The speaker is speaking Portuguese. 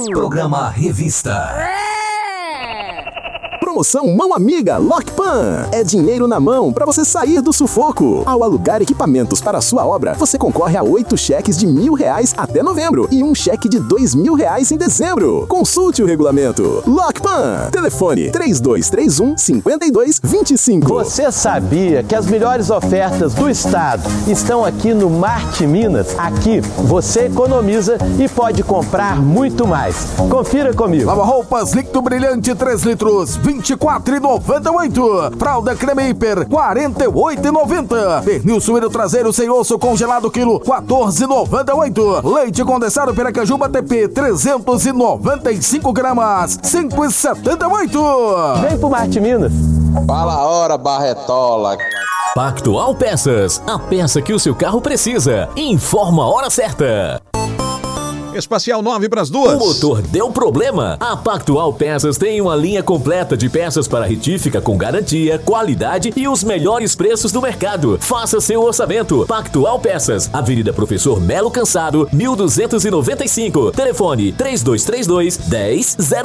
Programa Revista. Promoção Mão Amiga Lockpan. É dinheiro na mão para você sair do sufoco. Ao alugar equipamentos para a sua obra, você concorre a 8 cheques de R$1.000 até novembro e um cheque de R$2.000 em dezembro. Consulte o regulamento. Lockpan. Telefone 3231-5225. Você sabia que as melhores ofertas do estado estão aqui no Marte Minas? Aqui você economiza e pode comprar muito mais. Confira comigo. Lava-roupas líquido brilhante 3 litros, R$24,98. Fralda creme hiper, R$48,90. Pernil suíno traseiro sem osso congelado quilo, R$14,98. Leite condensado Piracanjuba TP, 395 gramas, R$5,78. Vem pro Marte Minas. Fala a hora, Barretola. Pactual Peças, a peça que o seu carro precisa. Informa a hora certa. Espacial 9 para as 2. O motor deu problema? A Pactual Peças tem uma linha completa de peças para retífica com garantia, qualidade e os melhores preços do mercado. Faça seu orçamento. Pactual Peças, Avenida Professor Melo Cansado, 1295. Telefone 3232-1000.